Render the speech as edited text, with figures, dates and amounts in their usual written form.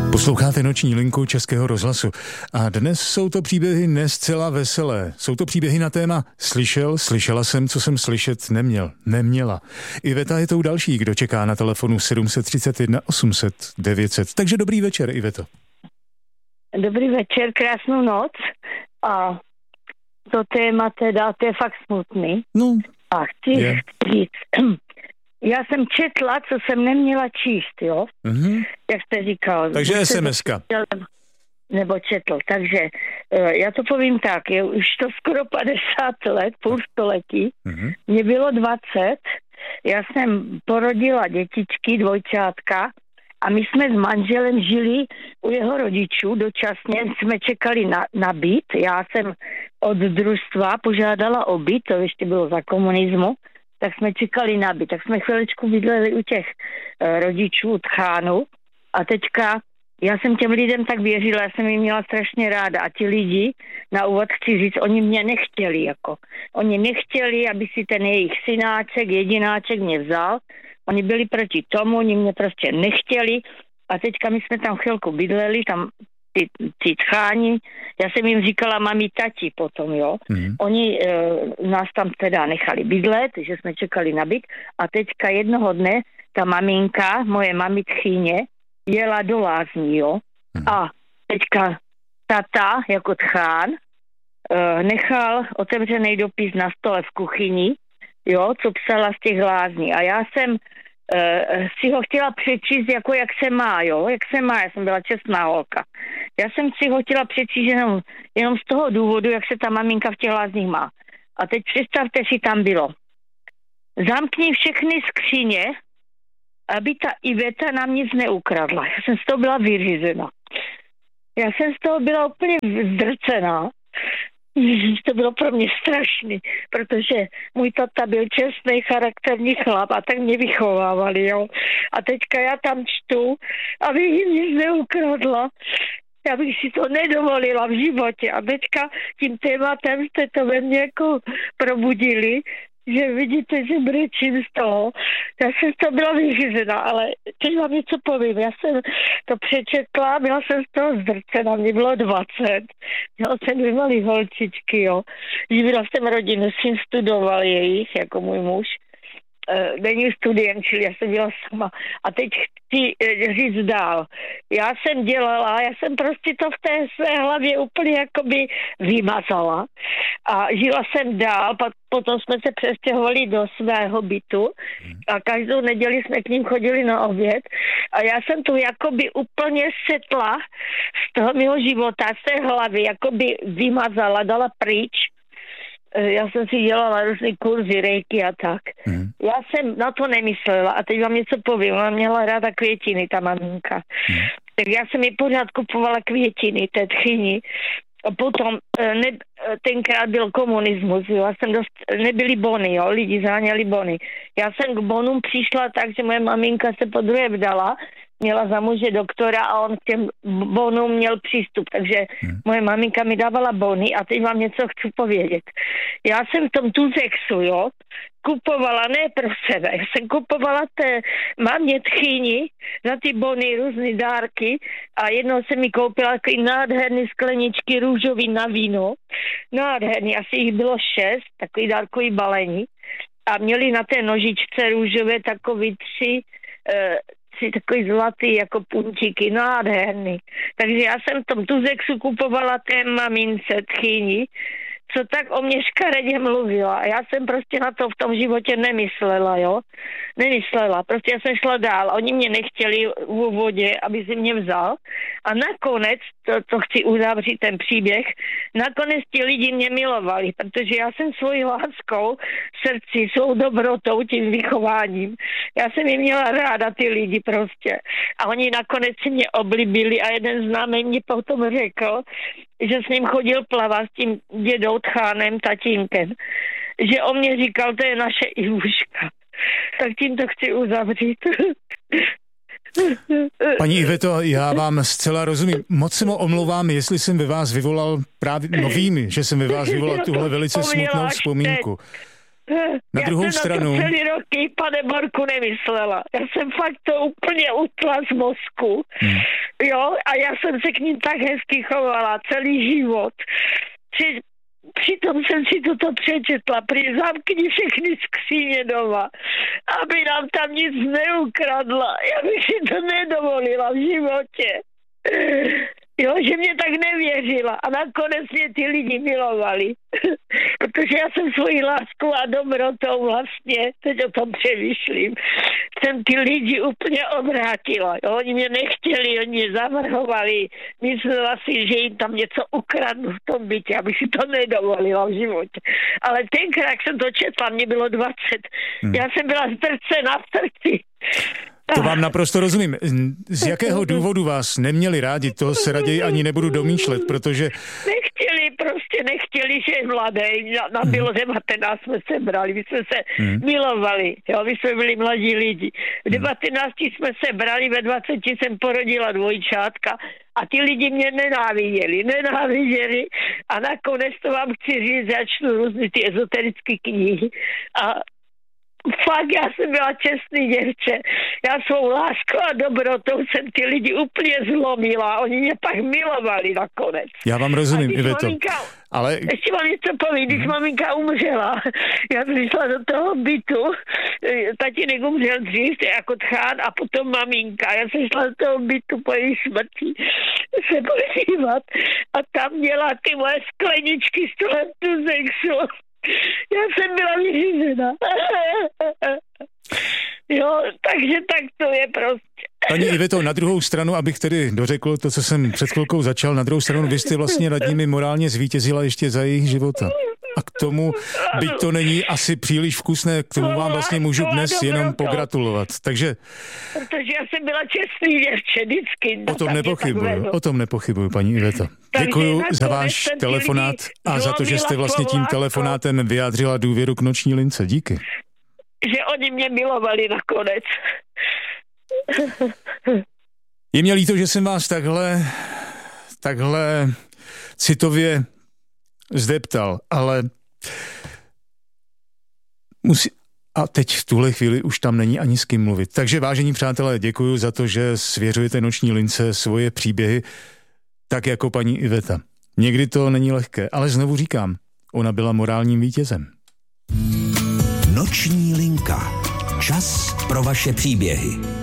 Posloucháte Noční linku Českého rozhlasu a dnes jsou to příběhy ne zcela veselé. Jsou to příběhy na téma slyšela jsem, co jsem slyšet neměla. Iveta je tou další, kdo čeká na telefonu 731 800 900. Takže dobrý večer, Iveto. Dobrý večer, krásnou noc. A to téma teda, to je fakt smutný. No, a chci říct, já jsem četla, co jsem neměla číst, jo? Mm-hmm. Jak jste říkal. Takže SMS-ka. Nebo četl. Takže já to povím tak, je už to skoro 50 let, půl století. Mm-hmm. Mně bylo 20, já jsem porodila dětičky, dvojčátka a my jsme s manželem žili u jeho rodičů, dočasně jsme čekali na byt. Já jsem od družstva požádala o byt, to ještě bylo za komunismu, tak jsme čekali na byt. Tak jsme chviličku bydleli u těch rodičů, tchánů a teďka já jsem těm lidem tak věřila, já jsem jim měla strašně ráda a ti lidi, na úvod chci říct, oni mě nechtěli, jako. Oni nechtěli, aby si ten jejich synáček, jedináček mě vzal. Oni byli proti tomu, oni mě prostě nechtěli a teďka my jsme tam chvilku bydleli, tam ty tcháni, já jsem jim říkala mami, tati potom, jo. Mm. Oni nás tam teda nechali bydlet, že jsme čekali na byt a teďka jednoho dne ta maminka, moje mami tchýně, jela do lázní, jo. A teďka tata, jako tchán, nechal otevřený dopis na stole v kuchyni, jo, co psala z těch lázní. A já jsem si ho chtěla přečíst, jako jak se má, jo, jak se má, já jsem byla čestná holka. Já jsem si ho chtěla přečíst jenom z toho důvodu, jak se ta maminka v těch lázních má. A teď představte si, tam bylo. Zamkni všechny skříně, aby ta Iveta nám nic neukradla. Já jsem z toho byla vyřízena. Já jsem z toho byla úplně zdrcená. To bylo pro mě strašný, protože můj tata byl čestný, charakterní chlap a tak mě vychovávali, jo. A teďka já tam čtu, aby jim nic neukradla. Já bych si to nedovolila v životě. A teďka tím tématem jste to ve mně jako probudili, že vidíte, že brečím z toho. Já jsem to byla vyřízená, ale teď vám něco povím. Já jsem to přečetla, byla jsem z toho zdrcená, mě bylo 20. Měla jsem 2 malé holčičky, jo. Živila jsem rodinu, syn studoval jejich, jako můj muž. Není studiem, čili já jsem byla sama. A teď chci říct dál. Já jsem prostě to v té své hlavě úplně jakoby vymazala. A žila jsem dál, potom jsme se přestěhovali do svého bytu a každou neděli jsme k ním chodili na oběd. A já jsem to jakoby úplně setla z toho mého života, z té hlavy, jakoby vymazala, dala pryč. Já jsem si dělala různý kurzy, rejky a tak. Já jsem na to nemyslela a teď vám něco povím. Ona měla ráda květiny, ta maminka. Tak já jsem mi pořád kupovala květiny, té tchyni. A potom tenkrát byl komunismus, jo. Nebyly bony, jo, lidi záněli bony. Já jsem k bonům přišla tak, že moje maminka se podruhé vdala, měla za muže doktora a on k těm bonům měl přístup, takže moje maminka mi dávala bony a teď vám něco chci povědět. Já jsem v tom Tuzexu, jo, kupovala, ne pro sebe, já jsem kupovala té mamě tchýni za ty bony různý dárky a jednou jsem mi koupila takový nádherný skleničky růžový na víno, nádherný, asi jich bylo 6, takový dárkový balení a měli na té nožičce růžové takový 3 takový zlatý jako puntíky, nádherný. Takže já jsem v tom Tuzexu kupovala té mamince tchýni, co tak o mě škaredě mluvila. A já jsem prostě na to v tom životě nemyslela, jo. Nemyslela, prostě já jsem šla dál. Oni mě nechtěli v úvodě, aby si mě vzal. A nakonec, to chci uzavřít ten příběh, nakonec ti lidi mě milovali, protože já jsem svojí láskou, srdci, svou dobrotou, tím vychováním. Já jsem jim měla ráda ty lidi prostě. A oni nakonec si mě oblíbili a jeden známý mě potom řekl, že s ním chodil plavat s tím dědou tchánem, tatínkem. Že on mě říkal, to je naše Ivuška. Tak tím to chci uzavřít. Paní Iveto, já vám zcela rozumím. Moc se mu omlouvám, jestli jsem ve vás vyvolal právě, vím, že jsem ve vás vyvolal tuhle velice smutnou vzpomínku. Na druhou stranu... Já jsem na to celý roky, pane Borku, nemyslela. Já jsem fakt to úplně utla z mozku. Jo, a já jsem se k ním tak hezky chovala celý život. Přitom jsem si toto přečetla, zamkni všechny skříně doma, aby nám tam nic neukradla. Já bych si to nedovolila v životě. Jo, že mě tak nevěřila a nakonec mě ty lidi milovali. Protože já jsem svojí láskou a dobrotou vlastně, teď o tom přemýšlím, jsem ty lidi úplně obrátila. Jo, oni mě nechtěli, oni mě zavrhovali, myslela si, že jim tam něco ukradnu v tom bytě, abych si to nedovolila v životě. Ale tenkrát, jak jsem to četla, mě bylo 20. Já jsem byla zdrcena v srdci. To vám naprosto rozumím. Z jakého důvodu vás neměli rádi, toho se raději ani nebudu domýšlet, protože... Nechtěli, že je mladý. Nám bylo 19, jsme se brali, my jsme se milovali, jo, my jsme byli mladí lidi. V 19 jsme se brali, ve 20 jsem porodila dvojčátka a ty lidi mě nenáviděli a nakonec to vám chci říct, začnu různý ty ezoterické knihy a fakt, já jsem byla čestný děvče. Já svou láskou a dobrotou jsem ty lidi úplně zlomila. Oni mě pak milovali nakonec. Já vám rozumím, Iveto. Ale... Ještě mám něco povím, když maminka umřela. Já přišla do toho bytu, tatínek umřel dřív jako tchán a potom maminka. Já jsem šla do toho bytu po její smrti se podívat a tam měla ty moje skleničky z toho sexu. Já jsem byla vyřízená. Jo, takže tak to je prostě. Paní Iveto, na druhou stranu, abych tedy dořekl to, co jsem před chvilkou začal, na druhou stranu vy jste vlastně nad nimi morálně zvítězila ještě za jejich života. A k tomu, byť to není asi příliš vkusné, k tomu vám vlastně můžu dnes jenom pogratulovat. Takže... Protože já jsem byla čestný děvče, vždycky. O tom nepochybuju, paní Iveto. Děkuju za váš telefonát a za to, že jste vlastně tím telefonátem vyjádřila důvěru k Noční lince. Díky. Že oni mě milovali nakonec. Je mě líto, že jsem vás takhle citově zdeptal, ale a teď v tuhle chvíli už tam není ani s kým mluvit. Takže vážení přátelé, děkuji za to, že svěřujete Noční lince svoje příběhy, tak jako paní Iveta. Někdy to není lehké, ale znovu říkám, ona byla morálním vítězem. Noční linka. Čas pro vaše příběhy.